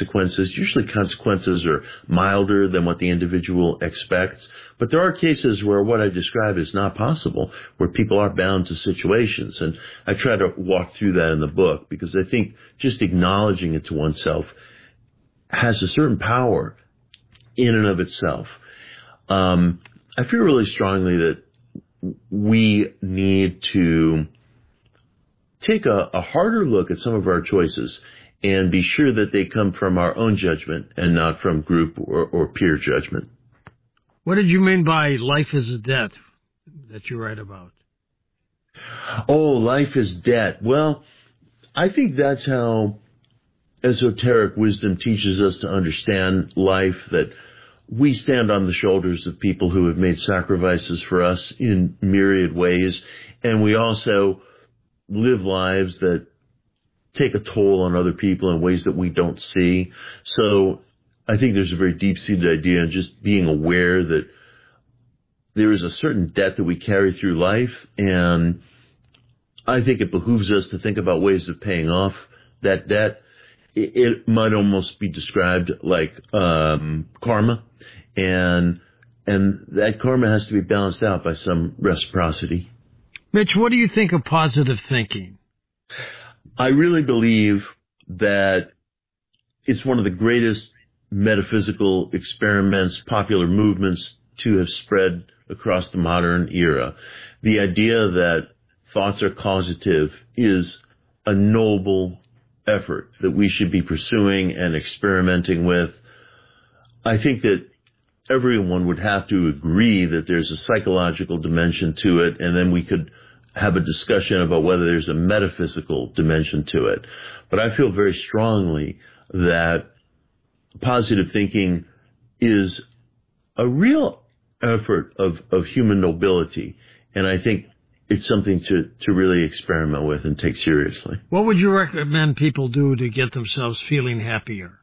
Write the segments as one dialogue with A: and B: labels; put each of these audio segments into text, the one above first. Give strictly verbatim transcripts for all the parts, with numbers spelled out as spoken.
A: consequences. Usually consequences are milder than what the individual expects. But there are cases where what I describe is not possible, where people are bound to situations. And I try to walk through that in the book because I think just acknowledging it to oneself has a certain power in and of itself. Um, I feel really strongly that we need to take a, a harder look at some of our choices and be sure that they come from our own judgment and not from group or, or peer judgment.
B: What did you mean by life is a debt that you write about?
A: Oh, life is debt. Well, I think that's how esoteric wisdom teaches us to understand life, that we stand on the shoulders of people who have made sacrifices for us in myriad ways, and we also live lives that take a toll on other people in ways that we don't see. So I think there's a very deep-seated idea in just being aware that there is a certain debt that we carry through life, and I think it behooves us to think about ways of paying off that debt. It, it might almost be described like um, karma, and and that karma has to be balanced out by some reciprocity.
B: Mitch, what do you think of positive thinking?
A: I really believe that it's one of the greatest metaphysical experiments, popular movements to have spread across the modern era. The idea that thoughts are causative is a noble effort that we should be pursuing and experimenting with. I think that everyone would have to agree that there's a psychological dimension to it, and then we could have a discussion about whether there's a metaphysical dimension to it. But I feel very strongly that positive thinking is a real effort of, of human nobility, and I think it's something to, to really experiment with and take seriously.
B: What would you recommend people do to get themselves feeling happier?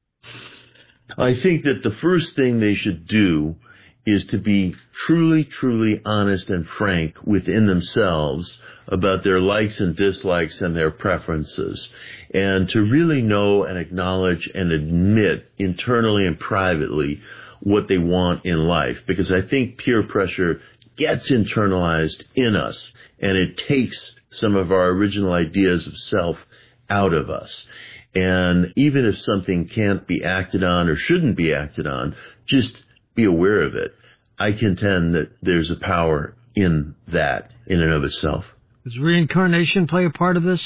A: I think that the first thing they should do is to be truly, truly honest and frank within themselves about their likes and dislikes and their preferences, and to really know and acknowledge and admit internally and privately what they want in life. Because I think peer pressure gets internalized in us, and it takes some of our original ideas of self out of us. And even if something can't be acted on or shouldn't be acted on, just be aware of it. I contend that there's a power in that in and of itself.
B: Does reincarnation play a part of this?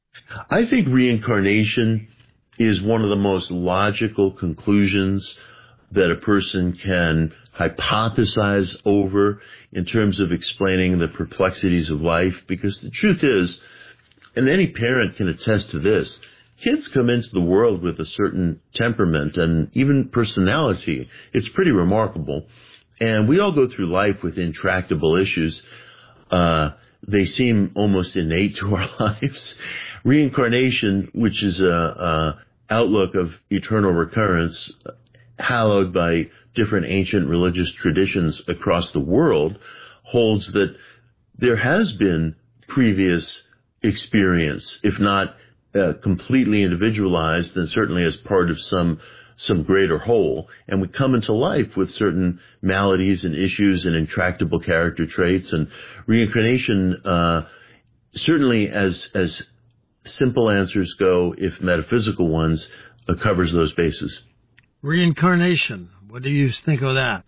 A: I think reincarnation is one of the most logical conclusions that a person can hypothesize over in terms of explaining the perplexities of life, because the truth is, and any parent can attest to this, kids come into the world with a certain temperament and even personality. It's pretty remarkable. And we all go through life with intractable issues. Uh, they seem almost innate to our lives. Reincarnation, which is a, a outlook of eternal recurrence, hallowed by different ancient religious traditions across the world, holds that there has been previous experience, if not uh, completely individualized, then certainly as part of some some greater whole. And we come into life with certain maladies and issues and intractable character traits. And reincarnation, uh, certainly as as simple answers go, if metaphysical ones, uh, covers those bases.
B: Reincarnation, what do you think of that?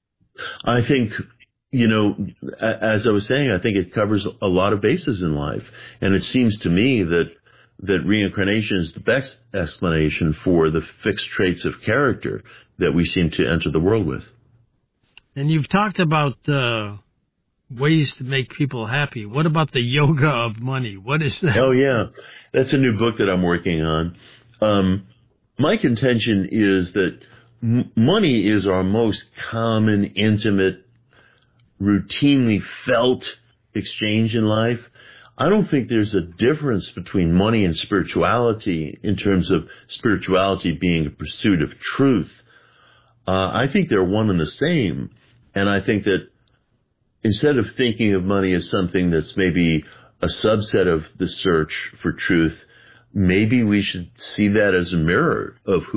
A: I think, you know, as I was saying, I think it covers a lot of bases in life. And it seems to me that that reincarnation is the best explanation for the fixed traits of character that we seem to enter the world with.
B: And you've talked about uh, ways to make people happy. What about the yoga of money? What is that?
A: Oh, yeah. That's a new book that I'm working on. Um, my contention is that m- money is our most common, intimate, routinely felt exchange in life. I don't think there's a difference between money and spirituality in terms of spirituality being a pursuit of truth. Uh, I think they're one and the same. And I think that instead of thinking of money as something that's maybe a subset of the search for truth, maybe we should see that as a mirror of who